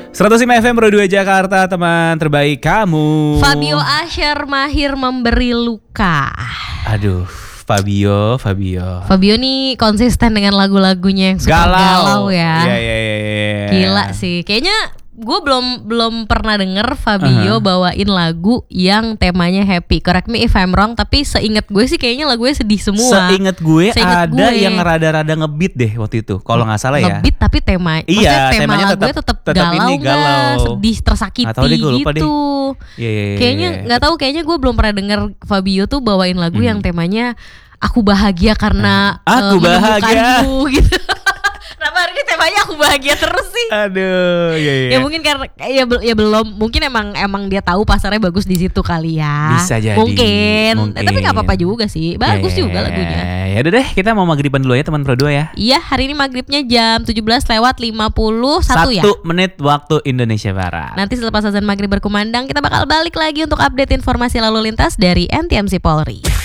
105 FM Pro 2 Jakarta, teman terbaik kamu. Fabio Asher mahir memberi luka. Aduh, Fabio nih konsisten dengan lagu-lagunya yang suka galau ya. Iya. Gila sih. Kayaknya gue belum pernah denger Fabio bawain lagu yang temanya happy. Correct me if I'm wrong, tapi seingat gue sih kayaknya lagunya sedih semua. Seingat gue ada yang rada-rada ngebeat deh waktu itu, kalau nggak salah ya. Ngebeat tapi tema temanya lagunya tetap galau nggak, sedih, tersakiti gitu. Kayaknya nggak tahu, kayaknya gue belum pernah denger Fabio tuh bawain lagu yang temanya aku bahagia karena aku bahagia gitu. Kenapa hari ini temanya aku bahagia terus sih? Aduh, iya. Ya mungkin karena ya belum, mungkin emang dia tahu pasarnya bagus di situ kali ya. Bisa jadi. Mungkin. Tapi nggak apa-apa juga sih, bagus juga lagunya. Ya udah deh, kita mau maghriban dulu ya teman Pro 2 ya. Iya, hari ini maghribnya jam 17:51 ya. 1 menit waktu Indonesia Barat. Nanti selepas azan maghrib berkumandang, kita bakal balik lagi untuk update informasi lalu lintas dari NTMC Polri.